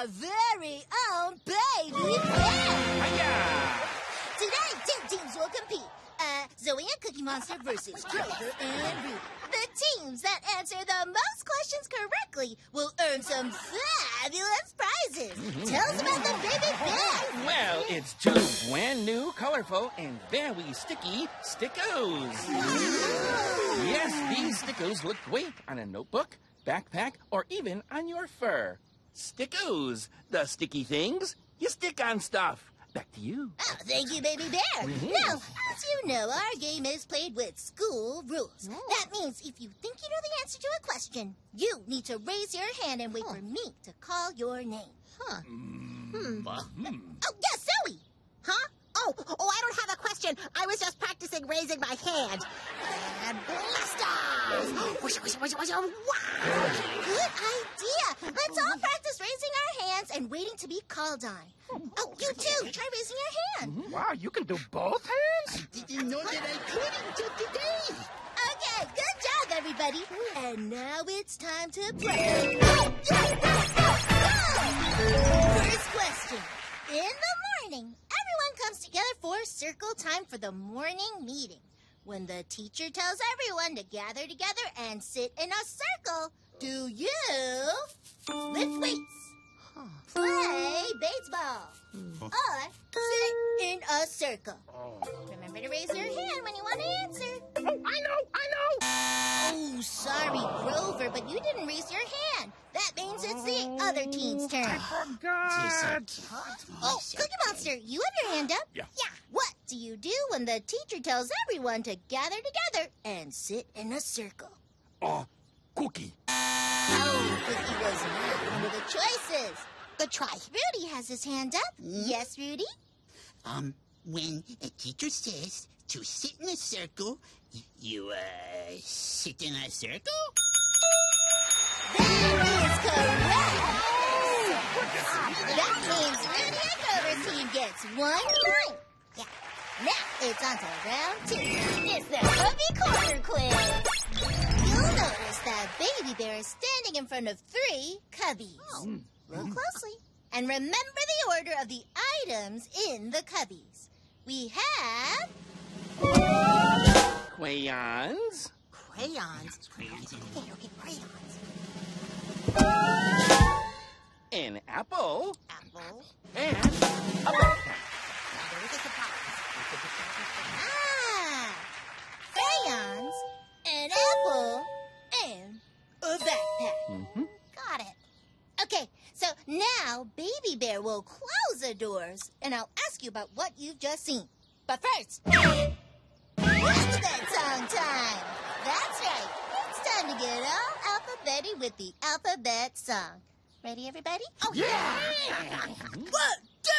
our very own Baby Bear. Hiya! Today, 2 teams will compete. Zoe and Cookie Monster versus Grover and Rudy. The teams that answer the most questions correctly will earn some fabulous prizes. Tell us about the Baby Bear. Well, it's 2 brand new, colorful, and very sticky stickos. Yes, these stickos look great on a notebook, backpack, or even on your fur. Stickos, the sticky things you stick on stuff. Back to you. Oh, thank you, Baby Bear. Now, as you know, our game is played with school rules. That means if you think you know the answer to a question, you need to raise your hand and wait for me to call your name. Oh, yes, Zoe. Huh? Oh, I don't have a question. I was just practicing raising my hand. And blasters! Wow! Good idea. Let's all practice raising our hands and waiting to be called on. Oh, you too. Try raising your hand. Wow, you can do both hands? Didn't know that I could until today. Okay, good job, everybody. And now it's time to play. First question. In the morning, everyone comes together for circle time for the morning meeting. When the teacher tells everyone to gather together and sit in a circle, do you lift weights, play baseball, or sit in a circle? Remember to raise your hand when you want to answer. Oh, I know! Oh, sorry, Grover, but you didn't raise your hand. That means it's the other team's turn. Forgot. Oh, Cookie Monster, you have your hand up? Yeah. What do you do when the teacher tells everyone to gather together and sit in a circle? Cookie. Oh, Cookie was not one of the choices. Good try. Rudy has his hand up. Yes, Rudy? When a teacher says to sit in a circle, you, sit in a circle? That is correct. That means Rudy and Grover's team gets 1 point. Yeah. Now it's on to round 2. It's the Cubby Corner Quiz. You'll notice that Baby Bear is standing in front of 3 cubbies. Look closely. And remember the order of the items in the cubbies. We have... Crayons. Crayons. Okay, crayons. An apple. Apple. And a backpack. There's a surprise. Crayons, an apple, and a backpack. Got it. Okay, so now Baby Bear will close the doors, and I'll ask you about what you've just seen. But first, alphabet song time. That's right. It's time to get all alphabetic with the alphabet song. Ready, everybody? Oh, yeah. 1, 2,